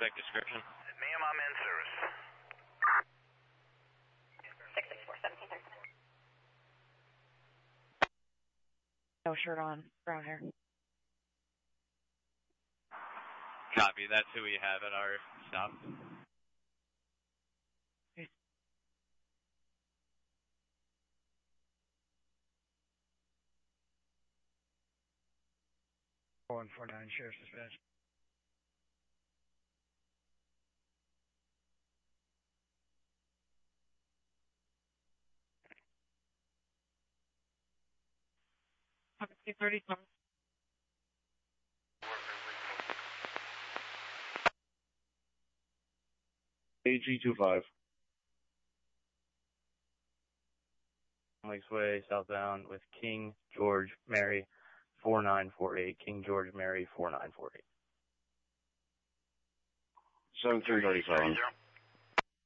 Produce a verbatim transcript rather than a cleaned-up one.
suspect description? Ma'am, I'm in service. six six four, seventeen thirty-seven. No shirt on, brown hair. Copy, that's who we have at our stop. one four nine, Sheriff's Dispatch. thirty-seven. A G two five. Lakes Way, southbound with King George Mary four nine four eight. King George Mary four nine four eight. seventeen thirty-seven.